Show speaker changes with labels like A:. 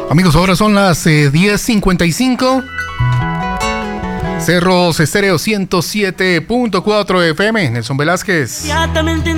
A: Amigos, ahora son las 10:55. Cerros Estéreo 107.4 FM. Nelson Velázquez.